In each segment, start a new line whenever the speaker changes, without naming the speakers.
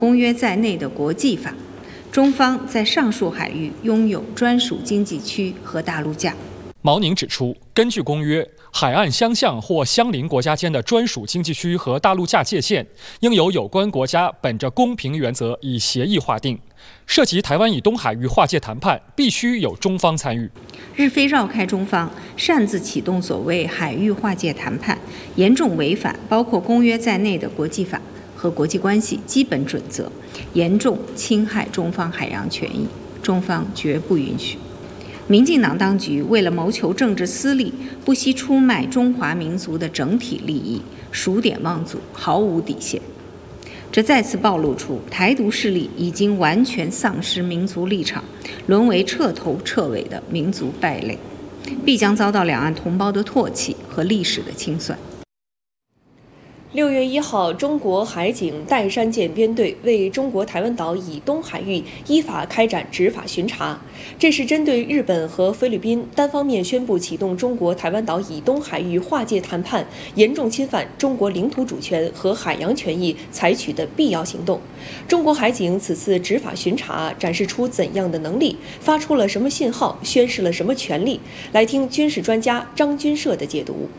公约在内的国际法，中方在上述海域拥有专属经济区和大陆架。
毛宁指出，根据公约，海岸相向或相邻国家间的专属经济区和大陆架界限，应由有关国家本着公平原则以协议划定。涉及台湾以东海域划界谈判，必须有中方参与。
日非绕开中方，擅自启动所谓海域划界谈判，严重违反包括公约在内的国际法和国际关系基本准则，严重侵害中方海洋权益，中方绝不允许。民进党当局为了谋求政治私利，不惜出卖中华民族的整体利益，数典忘祖，毫无底线。这再次暴露出台独势力已经完全丧失民族立场，沦为彻头彻尾的民族败类，必将遭到两岸同胞的唾弃和历史的清算。
6月1号，中国海警岱山舰编队为中国台湾岛以东海域依法开展执法巡查。这是针对日本和菲律宾单方面宣布启动中国台湾岛以东海域划界谈判，严重侵犯中国领土主权和海洋权益采取的必要行动。中国海警此次执法巡查展示出怎样的能力，发出了什么信号，宣示了什么权利？来听军事专家张军社的解读。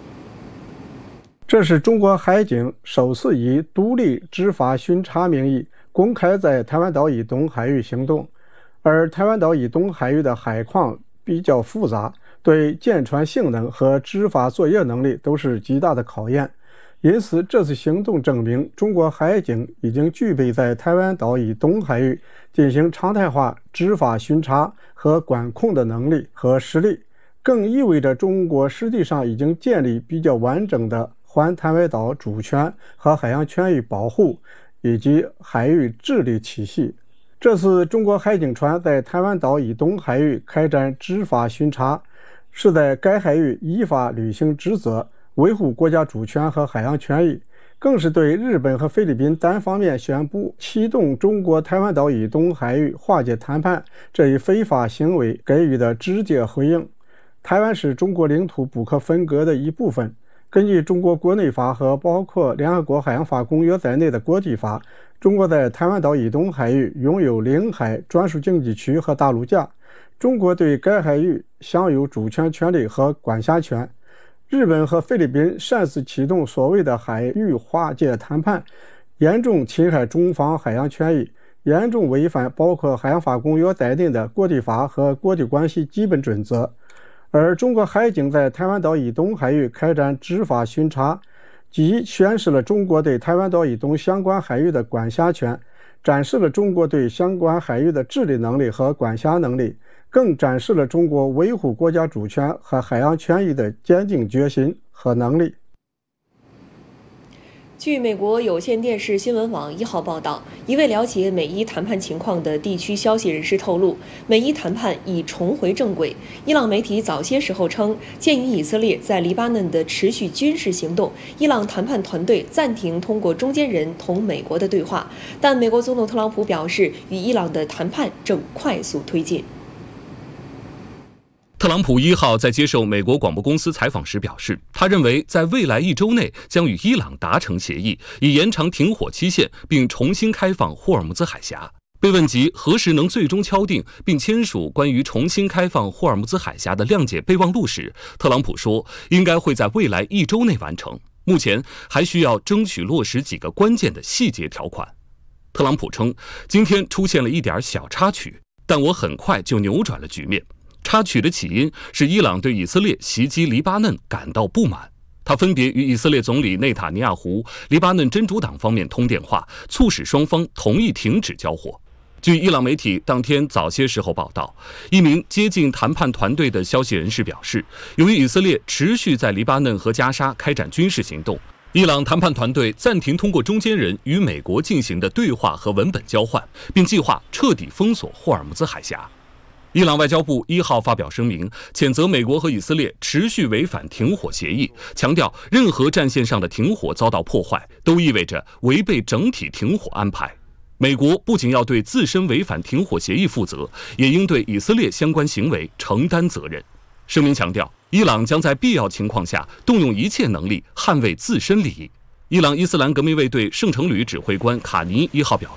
这是中国海警首次以独立执法巡查名义公开在台湾岛以东海域行动，而台湾岛以东海域的海况比较复杂，对舰船性能和执法作业能力都是极大的考验。因此，这次行动证明中国海警已经具备在台湾岛以东海域进行常态化执法巡查和管控的能力和实力，更意味着中国实际上已经建立比较完整的环台湾岛主权和海洋权益保护以及海域治理体系。这次中国海警船在台湾岛以东海域开展执法巡查，是在该海域依法履行职责，维护国家主权和海洋权益，更是对日本和菲律宾单方面宣布启动中国台湾岛以东海域划界谈判这一非法行为给予的直接回应。台湾是中国领土不可分割的一部分。根据中国国内法和包括联合国海洋法公约在内的国际法，中国在台湾岛以东海域拥有领海专属经济区和大陆架，中国对该海域享有主权权利和管辖权。日本和菲律宾擅自启动所谓的海域划界谈判，严重侵害中方海洋权益，严重违反包括海洋法公约在内的国际法和国际关系基本准则。而中国海警在台湾岛以东海域开展执法巡查，既宣示了中国对台湾岛以东相关海域的管辖权，展示了中国对相关海域的治理能力和管辖能力，更展示了中国维护国家主权和海洋权益的坚定决心和能力。
据美国有线电视新闻网1号报道，一位了解美伊谈判情况的地区消息人士透露，美伊谈判已重回正轨。伊朗媒体早些时候称，鉴于以色列在黎巴嫩的持续军事行动，伊朗谈判团队暂停通过中间人同美国的对话，但美国总统特朗普表示，与伊朗的谈判正快速推进。
特朗普1号在接受美国广播公司采访时表示，他认为在未来1周内将与伊朗达成协议，以延长停火期限，并重新开放霍尔木兹海峡。被问及何时能最终敲定并签署关于重新开放霍尔木兹海峡的谅解备忘录时，特朗普说，应该会在未来1周内完成，目前还需要争取落实几个关键的细节条款。特朗普称，今天出现了一点小插曲，但我很快就扭转了局面。插曲的起因是伊朗对以色列袭击黎巴嫩感到不满，他分别与以色列总理内塔尼亚胡、黎巴嫩真主党方面通电话，促使双方同意停止交火。据伊朗媒体当天早些时候报道，一名接近谈判团队的消息人士表示，由于以色列持续在黎巴嫩和加沙开展军事行动，伊朗谈判团队暂停通过中间人与美国进行的对话和文本交换，并计划彻底封锁霍尔木兹海峡。伊朗外交部1号发表声明，谴责美国和以色列持续违反停火协议，强调任何战线上的停火遭到破坏，都意味着违背整体停火安排。美国不仅要对自身违反停火协议负责，也应对以色列相关行为承担责任。声明强调，伊朗将在必要情况下动用一切能力捍卫自身利益。伊朗伊斯兰革命卫队圣城旅指挥官卡尼1号表